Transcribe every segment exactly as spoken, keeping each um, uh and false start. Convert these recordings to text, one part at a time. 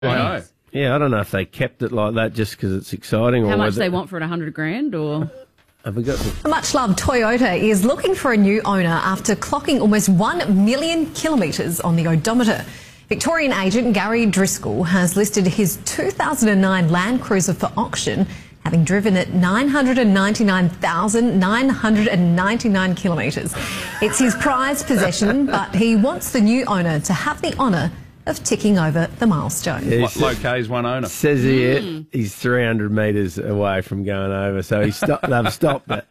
I know. Yeah, I don't know if they kept it like that just because it's exciting. How or much whether, they want for it, a hundred grand or? Have we got the, Much-loved Toyota is looking for a new owner after clocking almost one million kilometres on the odometer. Victorian agent Gary Driscoll has listed his two thousand nine Land Cruiser for auction, having driven it nine hundred ninety-nine thousand nine hundred ninety-nine kilometres. It's his prized possession, but he wants the new owner to have the honour of ticking over the milestone. Yeah, Low K's one owner. says here Mm. he's three hundred metres away from going over, so he stopped, they've stopped it.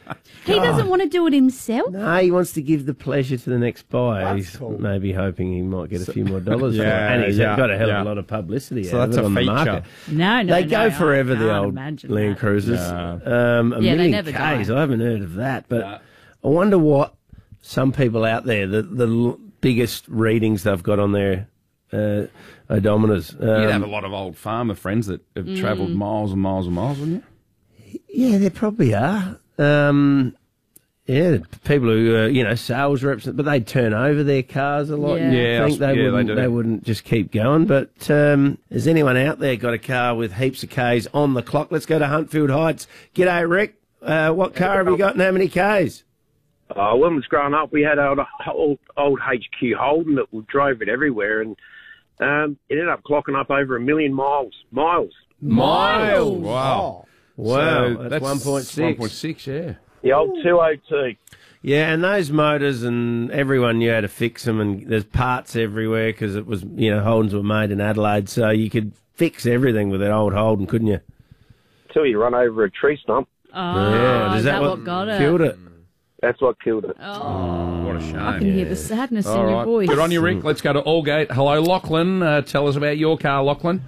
He doesn't want to do it himself. No, he wants to give the pleasure to the next buyer. He's maybe hoping he might get a few more dollars for it. Yeah, And he's yeah, got a hell yeah. of a lot of publicity So out of that's it a on the feature. market. No, no, They no, go I forever, the can't old imagine Land that. Cruisers. Yeah. Um, a Yeah, they million never Ks. die. I haven't heard of that, but I wonder what some people out there, the, the l- biggest readings they've got on their uh, odometers. Um, You'd have a lot of old farmer friends that have Mm. travelled miles and miles and miles, wouldn't you? Yeah, there probably are. Um, yeah, people who, uh, you know, sales reps, but they'd turn over their cars a lot. Yeah. You'd Yeah, think I s- they, yeah, they wouldn't, do. they wouldn't just keep going. But um, has anyone out there got a car with heaps of Ks on the clock? Let's go to Huntfield Heights. G'day, Rick. Uh, what car have you got and how many Ks? Uh, when I was growing up, we had an old, old, old H Q Holden that we drove it everywhere, and um, it ended up clocking up over a million miles. Miles. Miles. Wow. Wow, So that's one point six. one point six, yeah. The old two oh two. Yeah, and those motors, and everyone knew how to fix them, and there's parts everywhere because it was, you know, Holdens were made in Adelaide, so you could fix everything with that old Holden, couldn't you? Till you run over a tree stump. Oh, yeah, is that what got it? killed it? That's what killed it. Oh, What a shame. I can hear the sadness All in your right. voice. Good on you, Rick. Let's go to Allgate. Hello, Lachlan. Uh, tell us about your car, Lachlan.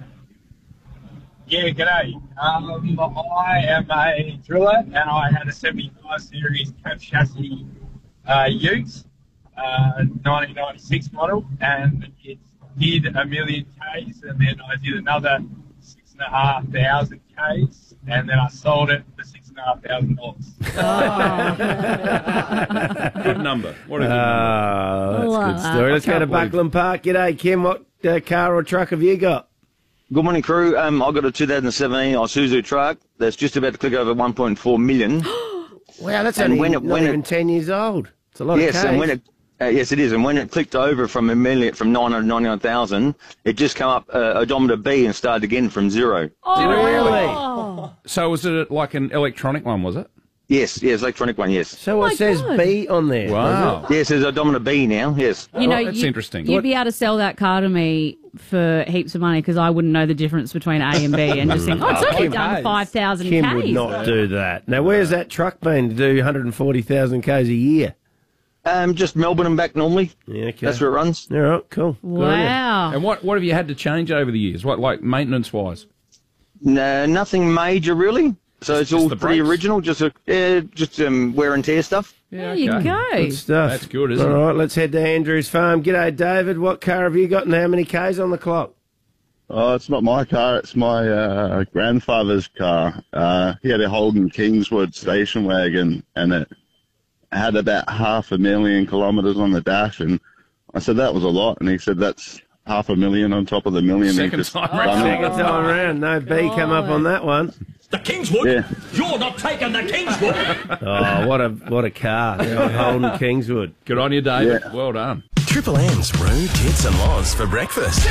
Yeah, g'day. Um, I am a driller, and I had a seventy-five series cab chassis uh, Ute, uh, nineteen ninety-six model, and it did a million Ks, and then I did another six and a half thousand Ks, and then I sold it for six and a half thousand dollars. Good number. What a good number. Ah, that's a Love good that. story. Let's I go to can't believe- Buckland Park. G'day, Kim. What uh, car or truck have you got? Good morning, crew. Um, I got a two thousand seventeen Isuzu truck that's just about to click over one point four million. Wow, that's And only when it- not when it- even ten years old. It's a lot yes, of Ks. and when it uh, yes, it is. And when it clicked over from a million from nine hundred ninety-nine thousand, it just come up uh, odometer B and started again from zero. Oh, Really? So was it like an electronic one, was it? Yes, yes, electronic one. Yes, So my it says God. B on there. Wow. yes, there's odometer B now. Yes. You know, Oh, that's you, interesting. You'd What- be able to sell that car to me for heaps of money because I wouldn't know the difference between A and B and just think, oh, it's only done five thousand Kim Ks. would not do that. Now, where's that truck been to do one hundred forty thousand Ks a year? Um, just Melbourne and back normally. Yeah, okay. That's where it runs. All right, cool. Good on you. Wow. And what, what have you had to change over the years? What, like maintenance-wise? No, nothing major really. So it's Just all the pretty brakes? original. Just a, uh, just um, wear and tear stuff. Yeah, There you okay. go. Good stuff. That's good, isn't All it? right, let's head to Andrew's farm. G'day, David. What car have you got and how many Ks on the clock? Oh, it's not my car. It's my uh, grandfather's car. Uh, he had a Holden Kingswood station wagon, and it had about half a million kilometres on the dash. And I said that was a lot, and he said that's half a million on top of the million. he Second just time done round. it. Second time around. No B come up on that one. The Kingswood? Yeah. You're not taking the Kingswood. Oh, what a what a car. The old Holden Kingswood. Good on you, David. Yeah. Well done. Triple M's Road Tits and Laws for breakfast.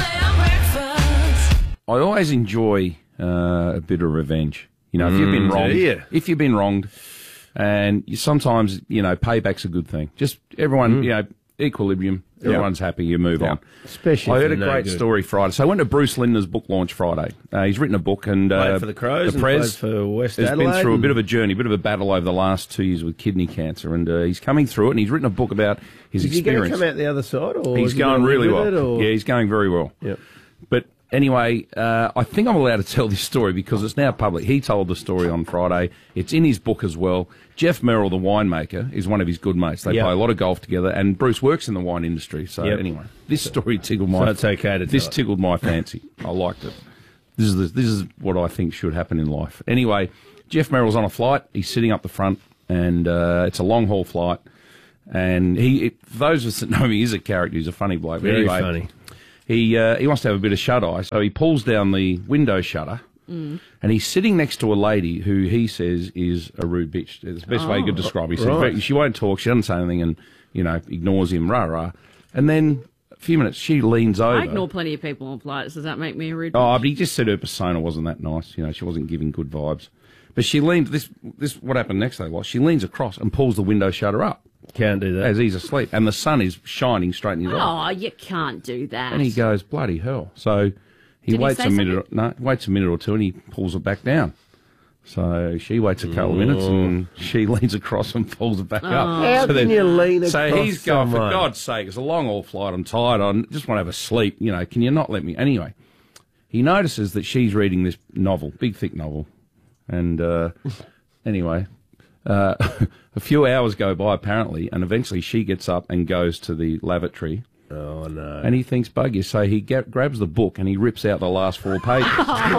I always enjoy uh, a bit of revenge. You know, if you've been Mm, wronged, do you? if you've been wronged, and you, sometimes, you know, payback's a good thing. Just everyone, you know, equilibrium. Everyone's happy. You move on. Especially I if heard a they're no great good. story Friday. So I went to Bruce Linder's book launch Friday. Uh, he's written a book and uh, Played for the Crows and Prez played for West has Adelaide been through a and- bit of a journey, a bit of a battle over the last two years with kidney cancer, and uh, he's coming through it. And he's written a book about his Is he going experience. to come out the other side? Or He's is he going gonna really live well. with it, or- Yeah, he's going very well. Yep. But anyway, uh, I think I'm allowed to tell this story because it's now public. He told the story on Friday. It's in his book as well. Jeff Merrill, the winemaker, is one of his good mates. They Yep. play a lot of golf together, and Bruce works in the wine industry. So Yep. anyway, this story tickled my. So it's okay to This tell it. tickled my fancy. I liked it. This is the, this is what I think should happen in life. Anyway, Jeff Merrill's on a flight. He's sitting up the front, and uh, it's a long haul flight. And he, it, for those of us that know him, he is a character. He's a funny bloke. But Very anyway, funny. he uh, he wants to have a bit of shut-eye, so he pulls down the window shutter, Mm. and he's sitting next to a lady who he says is a rude bitch. It's the best way he could describe it. He says, Right. "But she won't talk, she doesn't say anything, and, you know, ignores him, rah-rah." And then a few minutes, she leans over. I ignore plenty of people on flights. Does that make me a rude? Oh, but he just said her persona wasn't that nice. You know, she wasn't giving good vibes. But she leaned, this, this, what happened next though was, she leans across and pulls the window shutter up. Can't do that. As he's asleep. And the sun is shining straight in his eye. Oh, you can't do that. And he goes, bloody hell. So he Did he waits say a minute, no, waits a minute or two and he pulls it back down. So she waits a couple of minutes and she leans across and pulls it back up. How so can you lean So across he's going, for someone? God's sake, it's a long haul flight, I'm tired, I just want to have a sleep, you know, can you not let me? Anyway, he notices that she's reading this novel, big thick novel. And uh, anyway, uh, a few hours go by apparently, and eventually she gets up and goes to the lavatory. Oh, no. And he thinks, bug you. So he ga- grabs the book and he rips out the last four pages.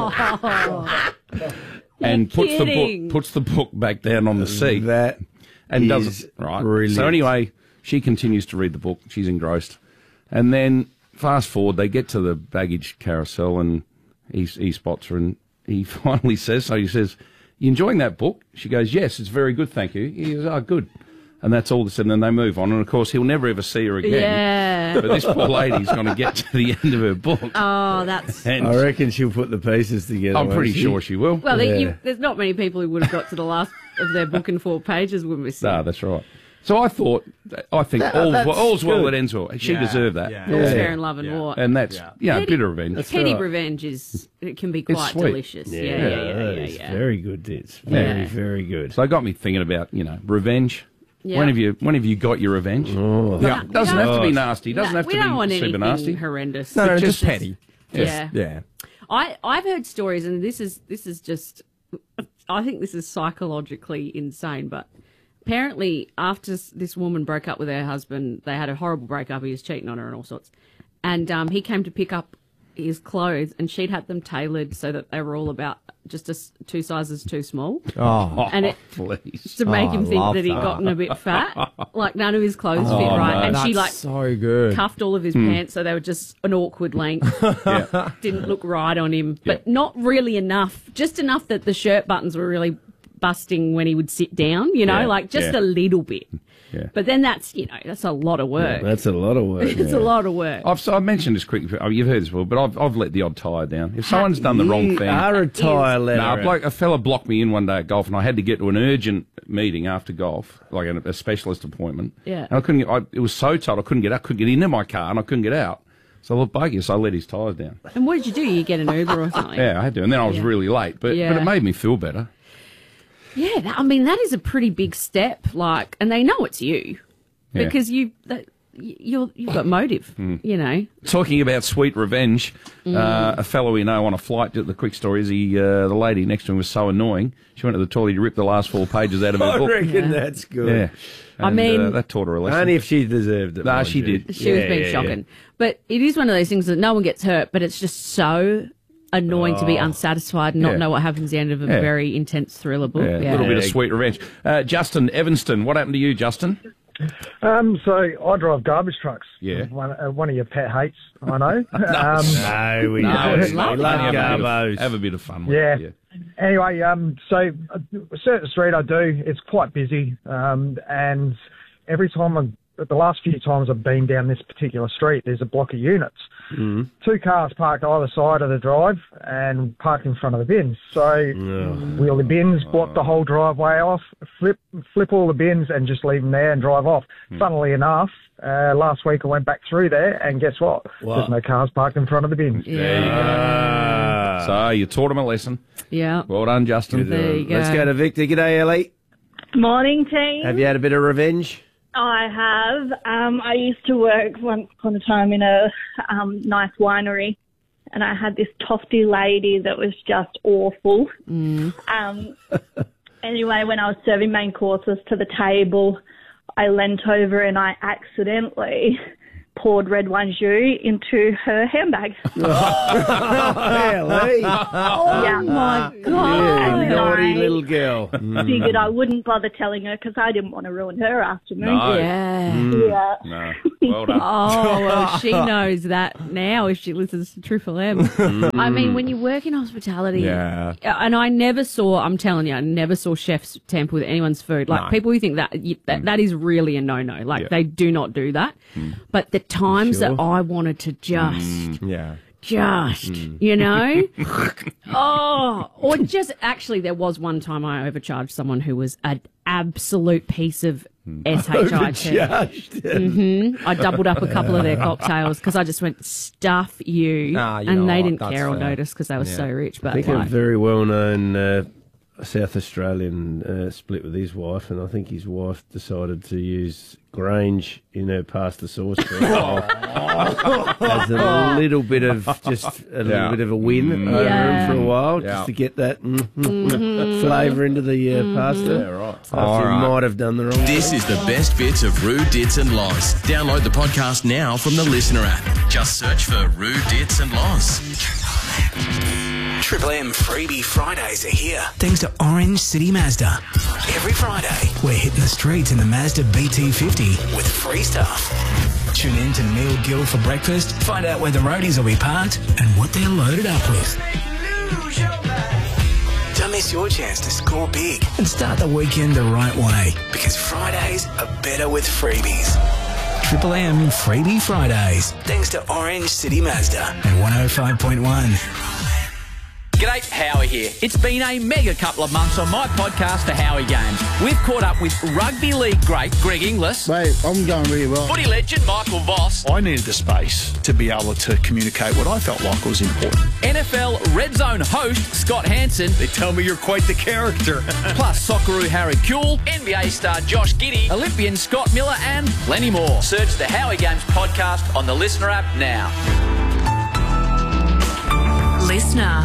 and puts the kidding. book puts the book back down on the seat. That and is does it right. brilliant. So anyway, she continues to read the book. She's engrossed. And then fast forward, they get to the baggage carousel and he, he spots her and he finally says, so he says, "You enjoying that book?" She goes, "Yes, it's very good, thank you." He goes, "Oh, good." And that's all. And then they move on. And, of course, he'll never ever see her again. Yeah. But this poor lady's going to get to the end of her book. Oh, that's... And I reckon she'll put the pieces together. I'm pretty won't she? sure she will. Well, Yeah. they, you, there's not many people who would have got to the last of their book in four pages, wouldn't we say? No, that's right. So I thought, I think That- all's, that's well, all's well good. that ends well. She Yeah, deserved that. yeah. All's Yeah. fair in love and war. And that's, Yeah. you know, a Petty- bit of revenge. That's Petty right. revenge is, it can be It's quite sweet. delicious. Yeah, yeah, yeah, yeah, that yeah. is yeah. very good. It's very, Yeah. very good. So it got me thinking about, you know, revenge. Yeah. When have you when have you got your revenge? Oh. Yeah. We Doesn't don't- have to be nasty. Doesn't No, have we to don't be want super anything nasty. horrendous. No, no, It's just petty. Yeah. Yeah. I, I've heard stories, and this is this is just, I think this is psychologically insane, but apparently after s- this woman broke up with her husband, they had a horrible breakup, he was cheating on her and all sorts, and um, he came to pick up his clothes, and she'd had them tailored so that they were all about just a s two sizes too small, Oh. and it, Please. to make Oh, him think love that he'd that. gotten a bit fat, like none of his clothes fit Oh, right, no. and That's she like so good. cuffed all of his pants so they were just an awkward length. Yeah. Didn't look right on him, but Yeah. not really enough. Just enough that the shirt buttons were really busting when he would sit down, you know, Yeah, like just yeah. a little bit. Yeah. But then that's, you know, that's a lot of work. That's a lot of work. It's yeah. a lot of work. I've, so I've mentioned this quickly. Oh, you've heard this before, but I've, I've let the odd tyre down. If someone's done the wrong You thing. are a tire Is- letter. No, a, bloke, a fella blocked me in one day at golf, and I had to get to an urgent meeting after golf, like a, a specialist appointment. Yeah. And I couldn't. Get, I, it was so tight, I couldn't get out. Couldn't get into my car, and I couldn't get out. So I looked buggy, so I let his tyres down. And what did you do? You get an Uber or something? Yeah, I had to, and then I was Yeah. really late. But but Yeah. it made me feel better. Yeah, that, I mean, that is a pretty big step. Like, and they know it's you Yeah. because you, that, you're, you've got motive, you know. Talking about sweet revenge, Mm. uh, a fellow we know on a flight. The quick story is he, uh, the lady next to him was so annoying. She went to the toilet to rip the last four pages out of her I book. reckon Yeah. that's good. Yeah, I And, mean- uh, that taught her a lesson. Only if she deserved it. Nah, mind she you. did. She was Yeah, being yeah, shocking. But it is one of those things that no one gets hurt, but it's just so annoying to be unsatisfied and not Oh. Yeah. know what happens at the end of a Yeah. very intense thriller book. Yeah, Yeah. a little bit of Yeah. sweet revenge. Uh, Justin Evanston, what happened to you, Justin? Um, so I drive garbage trucks. Yeah. One, uh, one of your pet hates, I know. um, No, we No, don't. it's We not. love Have a bit of- garbos. Have a bit of fun with Yeah. it. Anyway, um, so uh, a certain street I do, it's quite busy, um, and every time I, the last few times I've been down this particular street, there's a block of units. Mm. Two cars parked either side of the drive and parked in front of the bins. So wheel the bins, block the whole driveway off, flip flip all the bins and just leave them there and drive off. Funnily enough, uh, last week I went back through there and guess what? What? There's no cars parked in front of the bins. Ah. So you taught him a lesson. Yeah. Well done, Justin. There you go. Let's go to Victor. G'day, Ellie. Morning, team. Have you had a bit of revenge? I have. Um, I used to work once upon a time in a um, nice winery, and I had this tofty lady that was just awful. Mm. Um, anyway, when I was serving main courses to the table, I leant over and I accidentally poured red wine jus into her handbag. Yeah, Lee. Oh Yeah. my Yeah, god! naughty I- little girl. Figured I wouldn't bother telling her because I didn't want to ruin her afternoon. No. Yeah. Yeah. No. Well done. Oh, well, she knows that now if she listens to Triple M. I mean, when you work in hospitality, Yeah. and I never saw, I'm telling you, I never saw chefs tamper with anyone's food. Like, No. people who think that, you, that, that is really a no-no. Like, Yeah. they do not do that. But the times Sure? that I wanted to just... Yeah. Just, you know? Oh, or just actually, there was one time I overcharged someone who was an absolute piece of S H I T. Overcharged. Mm-hmm. I doubled up a couple of their cocktails because I just went, stuff you. Ah, you and know they what, didn't that's care or fair. notice because they were so rich. I But think a like, very well-known uh, South Australian uh, split with his wife, and I think his wife decided to use Grange in her pasta sauce for a while. As a little bit of just a little Yeah. bit of a win over Yeah. him for a while, Yeah. just to get that mm, flavour into the uh, pasta. Yeah, right. So she might have done the wrong This thing. is the best bits of Rude Dits and Loz. Download the podcast now from the Listener app. Just search for Rude Dits and Loz. Triple M Freebie Fridays are here, thanks to Orange City Mazda. Every Friday, we're hitting the streets in the Mazda B T fifty with free stuff. Tune in to Neil Gill for breakfast, find out where the roadies will be parked and what they're loaded up with. Don't miss your chance to score big and start the weekend the right way, because Fridays are better with freebies. Triple M Freebie Fridays, thanks to Orange City Mazda and one oh five point one. G'day, Howie here. It's been a mega couple of months on my podcast, The Howie Games. We've caught up with rugby league great Greg Inglis. Mate, I'm going really well. Footy legend Michael Voss. I needed the space to be able to communicate what I felt like was important. N F L Red Zone host Scott Hansen. They tell me you're quite the character. Plus Socceroo Harry Kuehl, N B A star Josh Giddey, Olympian Scott Miller and plenty more. Search The Howie Games podcast on the Listener app now. Listener.